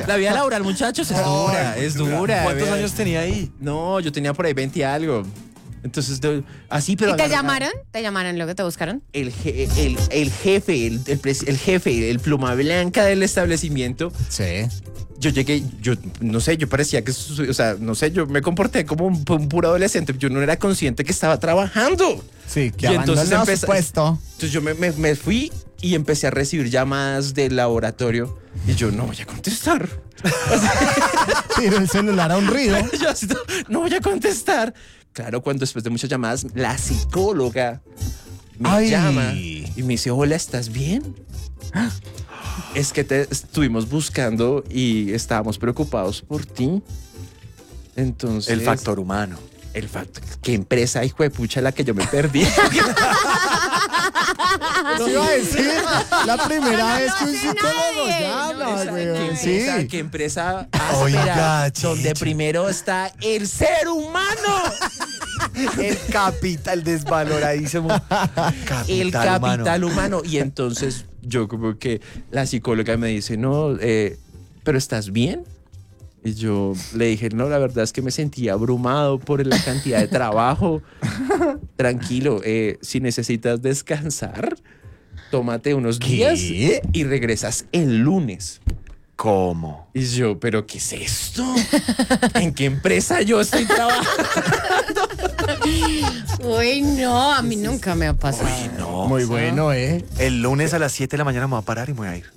La vida laboral, muchachos, es dura, es dura. ¿Cuántos vean. años tenía ahí? No, yo tenía por ahí 20 y algo. Entonces, así, pero... ¿Y te llamaron? ¿Te llamaron luego? ¿Te buscaron? El jefe, el jefe, el pluma blanca del establecimiento. Sí. Yo llegué, yo no sé, yo parecía que, o sea, no sé, yo me comporté como un puro adolescente. Yo no era consciente que estaba trabajando. Sí, que Y entonces abandonó su puesto. Entonces yo me fui y empecé a recibir llamadas del laboratorio. Y yo no voy a contestar. Tiro el celular a un ruido. Yo así, no voy a contestar. Claro, cuando después de muchas llamadas, la psicóloga me llama y me dice, hola, ¿estás bien? Es que te estuvimos buscando y estábamos preocupados por ti. Entonces... El factor humano. ¿Qué empresa, hijo de pucha, la que yo me perdí? Te iba a decir, la primera vez que un psicólogo nadie. llama, güey. Sí. ¿Qué empresa Oiga, áspera, donde Chicho. primero está el ser humano? El capital desvaloradísimo. El capital humano. Y entonces yo como que la psicóloga me dice, no, ¿pero estás bien? Y yo le dije, no, la verdad es que me sentía abrumado por la cantidad de trabajo. Tranquilo, si necesitas descansar, tómate unos días y regresas el lunes. ¿Cómo? Y yo, ¿pero qué es esto? ¿En qué empresa yo estoy trabajando? Uy, no, a mí nunca me ha pasado. No. Muy bueno, ¿eh? El lunes a las 7 de la mañana me voy a parar y me voy a ir.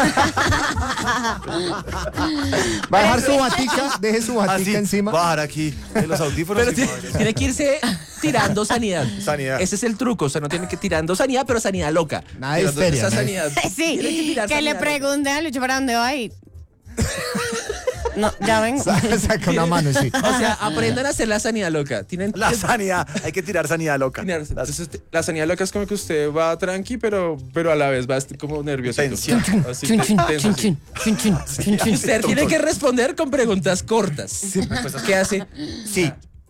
Va a dejar su batica, deje su batica Así, encima. voy a dejar aquí en los audífonos. Pero y tiene, madre. tiene que irse tirando sanidad. Sanidad. Ese es el truco. O sea, no tiene que tirando sanidad, pero sanidad loca. Nada de Tirando histeria, esa nada de- sanidad. Sí, Tiene que tirar que le sanidad loca. pregunten a Lucho para dónde va y... No, ya vengo. Saca una mano, sí. O sea, aprendan a hacer la sanidad loca. Tienen La sanidad. Hay que tirar sanidad loca. Entonces, la sanidad loca es como que usted va tranqui, pero a la vez va como nervioso. Tensión. Así, Chun, chun, tenso, chun, así. chun, chun, chun, chun. Usted tiene que responder con preguntas cortas. ¿Qué hace? Sí.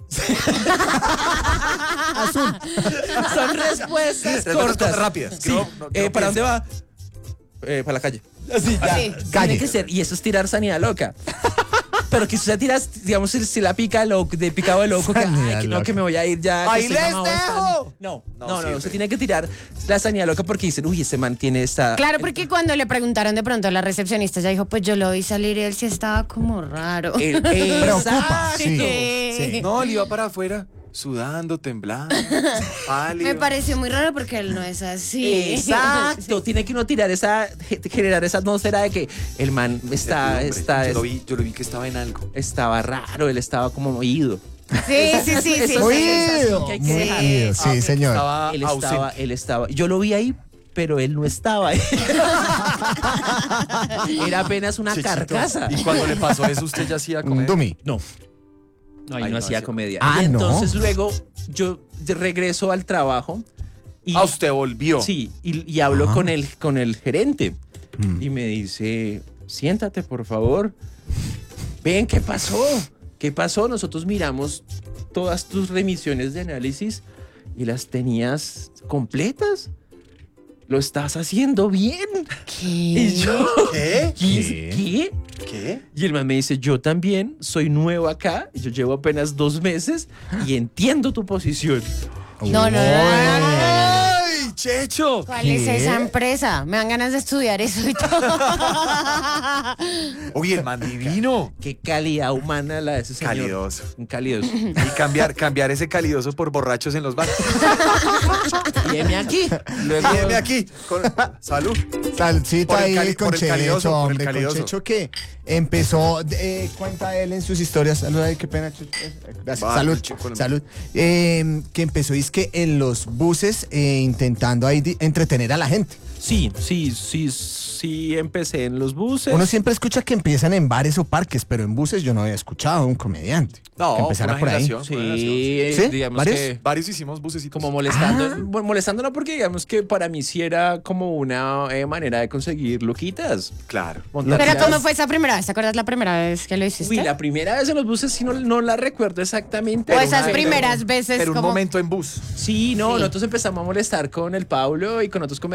Son respuestas cortas. Rápidas. Sí. No ¿Para dónde va? Para la calle. Así, ya. Sí. Calle. Tiene que ser, y eso es tirar sanidad loca. Pero que usted tiras, digamos, si la pica de picado de loco, que, Sanidad ay, que no, loca. que me voy a ir ya. que ¡Ahí estoy les mamado dejo! bastante. No, sirve. usted tiene que tirar la sanidad loca porque dicen, uy, este man tiene esta... Claro, porque cuando le preguntaron de pronto a la recepcionista, ella dijo, pues yo lo vi salir y él sí estaba como raro. Preocupa, Exacto. sí. No, él iba para afuera, sudando, temblando, pálido. Me pareció muy raro porque él no es así. Exacto, tiene que uno tirar generar esa atmósfera de que el man Yo lo vi que estaba en algo. estaba raro, él estaba como oído. Sí, sí, sí, sí. Eso Muy es sí. sensación que hay que muy dejar. ido, sí, señor. Estaba Él estaba, yo lo vi ahí, pero él no estaba ahí. Era apenas una Chichito. carcasa. Y cuando le pasó eso, usted ya hacía Un comer. dummy. No. No, ahí Ay, no no hacía hacía- comedia. Ah, y entonces ¿no? luego yo regreso al trabajo y Usted volvió. sí, y hablo Ajá. con el gerente Mm. y me dice, siéntate por favor. Ven, ¿qué pasó? ¿Qué pasó? Nosotros miramos todas tus remisiones de análisis y las tenías completas. Lo estás haciendo bien. ¿Qué? Y yo, ¿Qué? ¿Qué? ¿Qué? Y el man me dice, yo también soy nuevo acá, y yo llevo apenas 2 meses y entiendo tu posición. No, no, no. ¡Ay, Checho! ¿Cuál es esa empresa? Me dan ganas de estudiar eso y todo. Uy, el man divino. Qué calidad humana la de ese señor. Calidoso. Un calidoso. Y cambiar ese calidoso por borrachos en los bares. Y heme aquí. Luego, Viene aquí. Salud. Salsita Por el ahí con por el calidoso, Checho, por el hombre, con calidoso. Checho que empezó, cuenta él en sus historias, salud, ay, qué pena, Checho. Gracias, Vale, salud, Checho, salud. Que empezó, es que en los buses intentando ahí entretener a la gente. Sí, empecé en los buses. Uno siempre escucha que empiezan en bares o parques, pero en buses yo no había escuchado a un comediante. No, que empezara fue por una ahí. generación. Sí, ¿Sí? digamos ¿Varios? que Varios hicimos buses y como molestando, molestando no, porque digamos que para mí sí era como una manera de conseguir loquitas. Claro. Montar Pero las- ¿cómo fue esa primera vez? ¿Te acuerdas la primera vez que lo hiciste? Uy, la primera vez en los buses sí no la recuerdo exactamente. o esas una- primeras veces Pero un como... momento en bus. Sí, no, Sí. nosotros empezamos a molestar con el Pablo y con otros